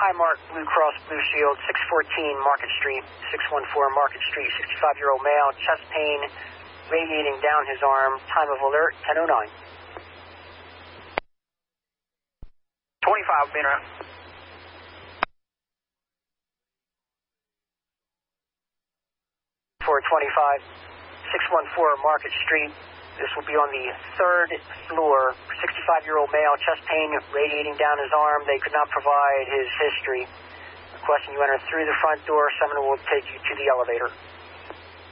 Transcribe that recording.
Hi, Mark, Blue Cross Blue Shield, 614 Market Street, 614 Market Street, 65-year-old male, chest pain, radiating down his arm, time of alert, 10:09. 25, being around. For 25, 614 Market Street. This will be on the 3rd floor. 65-year-old male, chest pain, radiating down his arm. They could not provide his history. Requesting you enter through the front door. Someone will take you to the elevator.